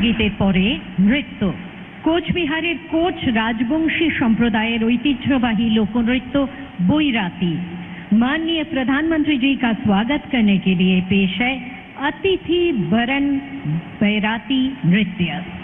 সঙ্গীতের পরে নৃত্য। কোচবিহারের কোচ राजवंशी संप्रदायर ऐतिह्यवाही लोकनृत्य बैराती। माननीय प्रधानमंत्री जी का स्वागत करने के लिए पेश है अतिथि बरन बैराती नृत्य।